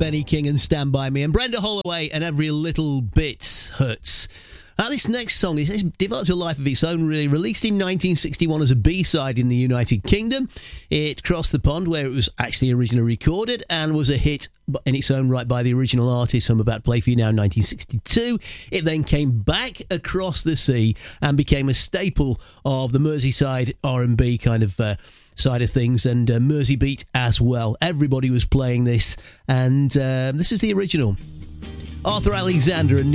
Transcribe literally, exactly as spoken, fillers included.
Benny King and Stand By Me, and Brenda Holloway and Every Little Bit Hurts. Uh, this next song has developed a life of its own, really. Released in nineteen sixty-one as a B-side in the United Kingdom. It crossed the pond where it was actually originally recorded and was a hit in its own right by the original artist I'm about to play for you now in nineteen sixty-two. It then came back across the sea and became a staple of the Merseyside R and B kind of uh, side of things, and uh, Merseybeat as well. Everybody was playing this, and uh, this is the original. Arthur Alexander and